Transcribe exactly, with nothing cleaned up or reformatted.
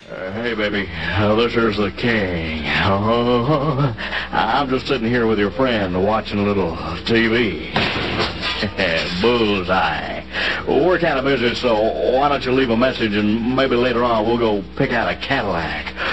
Uh, hey, baby. Uh, this here's the king. Oh, I'm just sitting here with your friend watching a little T V. Bullseye. We're kind of busy, so why don't you leave a message and maybe later on we'll go pick out a Cadillac.